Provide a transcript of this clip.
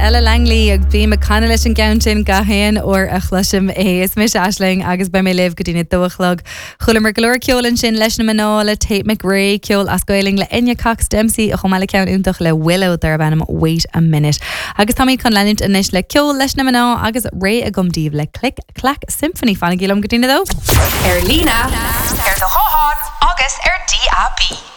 Ella Langley ag bí me canalais an gauntin gahéan or a chluisim is mis Aisling agus ba mé leh go dtíine dúchlog. Chula mar glóir ceolann sin leis na manála Tate McRae ceol as goiling le Enya Cox Dempsey a chomáile ceann úntaach le Willow dar bannam wait a minute. Agus tá mí chun leint inis le ceol leis na maná agus ré a gomdíomh le Click Clack Symphony fanna gílam go dtíine dó. Lína, ar do háhat agus ar DAB.